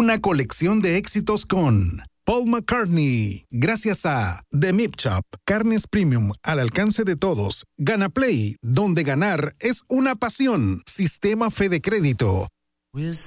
una colección de éxitos con Paul McCartney. Gracias a The Meat Shop, carnes premium al alcance de todos. Gana Play, donde ganar es una pasión. Sistema Fede Crédito. With